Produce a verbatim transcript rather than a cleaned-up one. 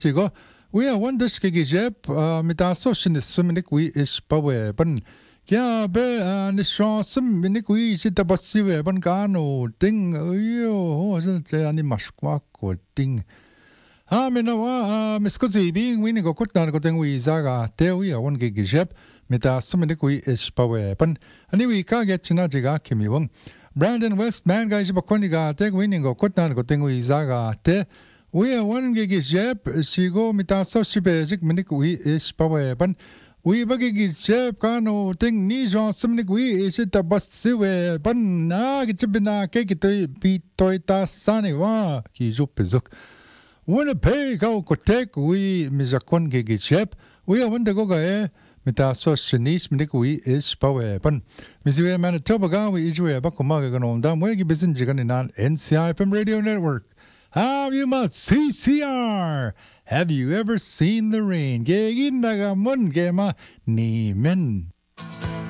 Chigo, we are one dish gigijep, mitasoshin is swimming we is power, but yeah, be and the shaw some minik we sit the bassive, bancano, ding, yo, wasn't any mashquack or ding. Ah, menawa, Miss Cozy being winning a cut down gotten we zaga, there we are one gigijep, mitasuminic we is power, but anyway, can't get chinajiga, Kimi wong. Brandon West, man guys, Bakoniga, take winning or cut down gotten we zaga, there. We are one gig is jeb, she go mitaso she basic minik we is power ban. We bagig is jeb kano ting ni Jean Simnik we is it a bus siwe ban na gitibina cake to beat toita sani wa ki zupizuk. Winnipeg go kotek we mizakon gig is jeb. We are one the goga eh mitaso shanish minik we is power ban. Miziwe Manitoba ga we is we bakumaga ganon dam wegi bizin jigan in N C I F M Radio Network. Have you must C C R? Have you ever seen the rain? Ge gindaga mun gema ni men.